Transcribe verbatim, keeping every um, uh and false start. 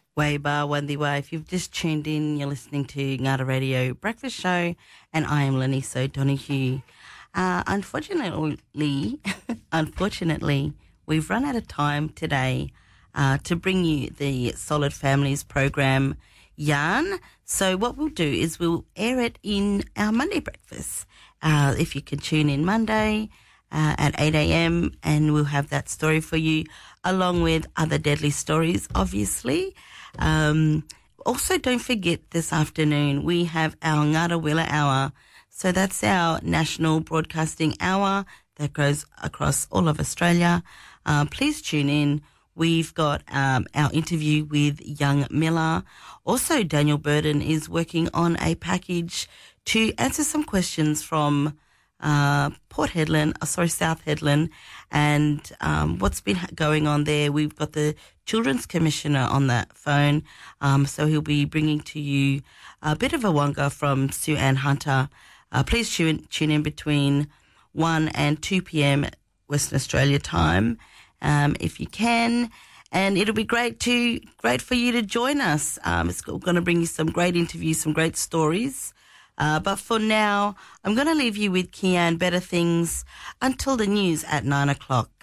Waiba Wandiwa. If you've just tuned in, you're listening to Ngata Radio Breakfast Show, and I am Laniso Donahue. Uh, unfortunately, unfortunately, we've run out of time today uh, to bring you the Solid Families program, Yarn. So what we'll do is we'll air it in our Monday breakfast. Uh, if you can tune in Monday uh, at eight a.m. and we'll have that story for you, along with other deadly stories, obviously. Um, also, don't forget this afternoon we have our Ngata Willa Hour. So that's our national broadcasting hour that goes across all of Australia. Uh, please tune in. We've got um, our interview with Young Miller. Also, Daniel Burden is working on a package to answer some questions from uh, Port Hedland, uh, sorry, South Hedland, and um, what's been going on there. We've got the Children's Commissioner on that phone, um, so he'll be bringing to you a bit of a wonga from Sue Ann Hunter. Uh, please tune, tune in between one and two p.m. Western Australia time, um, if you can. And it'll be great to great for you to join us. Um, it's going to bring you some great interviews, some great stories. Uh, but for now, I'm going to leave you with Kian Better Things until the news at nine o'clock.